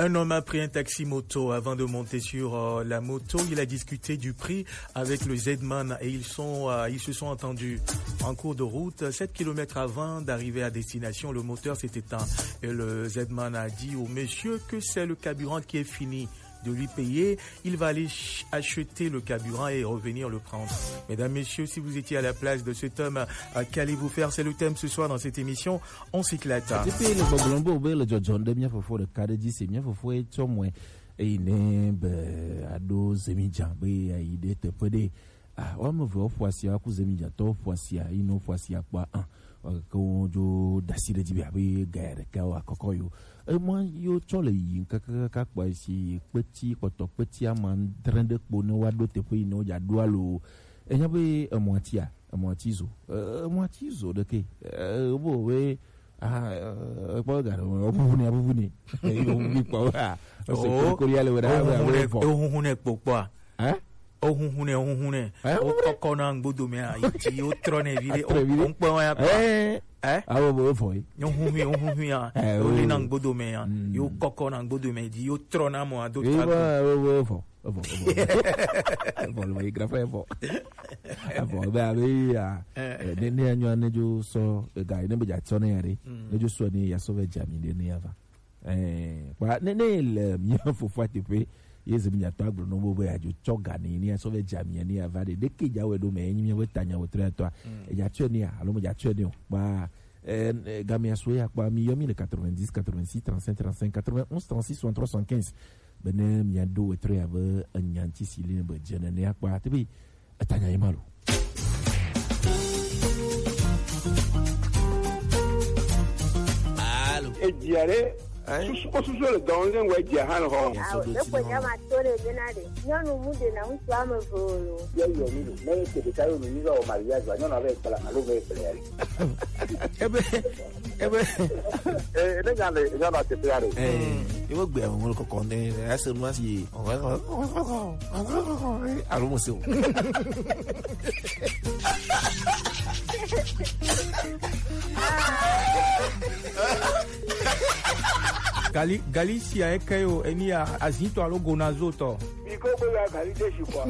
Un homme a pris un taxi moto avant de monter sur la moto. Il a discuté du prix avec le Z-Man et ils se sont entendus en cours de route. 7 km avant d'arriver à destination, le moteur s'est éteint et le Z-Man a dit au monsieur que c'est le carburant qui est fini de lui payer. Il va aller acheter le carburant et revenir le prendre. Mesdames, messieurs, si vous étiez à la place de cet homme, qu'allez-vous faire? C'est le thème ce soir dans cette émission. On s'éclate. Kojo dasire jibi abe gaere kawa kokoyo moi yo chole yin kaka kwa si petit koto petit aman trende pono wado te po ino ja dualo enya be moitizo de ke bo we po garo obuvuni yo bi kwa o ko yale wada ohunhune popa ohunhune okokona ngbodo me ayi o trone vile on pa ya awo bo foi ohunhune ya o le na ngbodo me ya yo kokona ngbodo me di yo trona mo ado ka fo le vai grafa fo ba ya ne anyo ne jo so ga ne be ja tsone yare ne jo so ne ya so be jami ne ya va kwa ne le mi fo te pe yeziminya to agro no bo ya jo choga ni so be jamia ni avade de ke jawe do me enyi we tanya wo tre to e ja tue ni alo mo ja tue ni ba gamia so ya kwa mi yomi le 90 86 35 35 91 36 63 75 bene mi ado we tre ave anyanti siline be jene ne akwa tebi tanya imalo alo e diare susu le donle we dia han ho ne ko nyama tore benade nyonu mude na mtu amevolo yo ni ne ke de kayo ni zo maria zo nyonu ave kala alo ve pele ebe ne gale nyonu te pele iwo gbe awon kokon ne ase nu asi alo mo se o Galicia ekayo enia azinto alo gonazoto biko ya galite shikwa